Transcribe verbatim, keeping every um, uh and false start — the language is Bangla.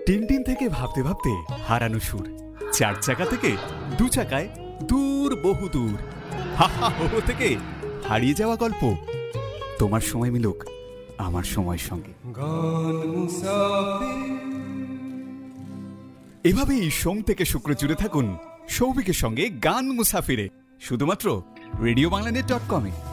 টিনটিন থেকে ভাবতে ভাবতে হারানো সুর, চার চাকা থেকে দু চাকায় দূর বহু দূর, হা হা হো হো থেকে হারিয়ে যাওয়া গল্প। তোমার সময় মিলুক আমার সময়ের সঙ্গে। এভাবেই সোম থেকে শুক্র জুড়ে থাকুন সৌভিকের সঙ্গে গান মুসাফিরে, শুধুমাত্র রেডিও বাংলা নেট ডট কমে।